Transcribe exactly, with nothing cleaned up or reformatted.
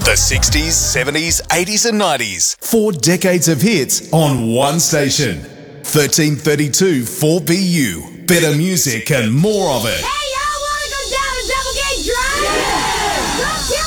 The sixties, seventies, eighties and nineties. Four decades of hits on one station. thirteen thirty-two four B U. Better music and more of it. Hey, y'all wanna go down to Double Gate Drive? Yeah! Let's